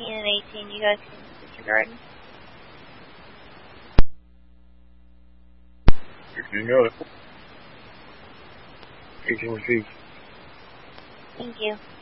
and 18, you guys can disregard. You got it. 18 received. Thank you.